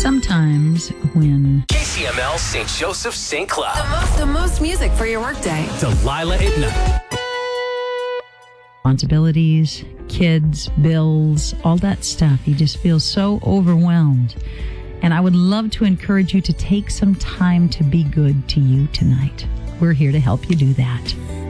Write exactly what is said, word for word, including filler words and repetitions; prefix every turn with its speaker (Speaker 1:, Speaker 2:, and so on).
Speaker 1: Sometimes when
Speaker 2: K C M L Saint Joseph Saint Cloud.
Speaker 3: The most, the most music for your workday.
Speaker 2: Delilah Ibna.
Speaker 1: responsibilities, kids, bills, all that stuff, you just feel so overwhelmed. And I would love to encourage you to take some time to be good to you tonight. We're here to help you do that.